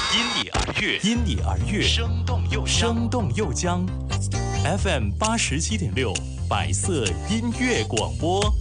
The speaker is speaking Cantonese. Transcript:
因你而悦， 因你而悦， 生动又生动又将。FM 87.6，百色音乐广播。